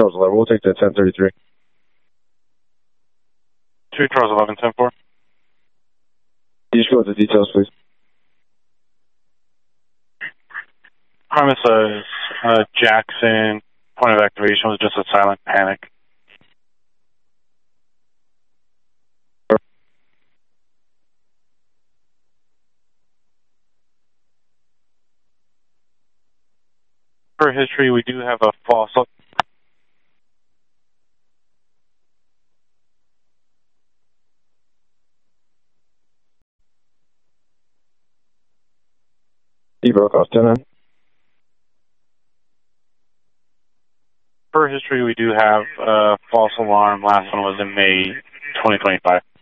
Charles 11. We'll take the 1033. 2 Charles 11, 10-4. Can you just go with the details, please? Premises, Jackson. Point of activation was just a silent panic. For history, we do have a false. You broke off 10. Per history, we do have a false alarm. Last one was in May 2025.